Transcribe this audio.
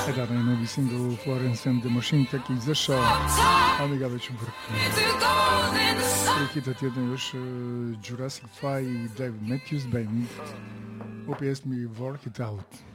Era най-нови сингъл Florence and the Machine, така излеша, amiga вече бърка. Прикитът jedan još Jurassic 5 и Dave Matthews Band u pjesmi Work It Out.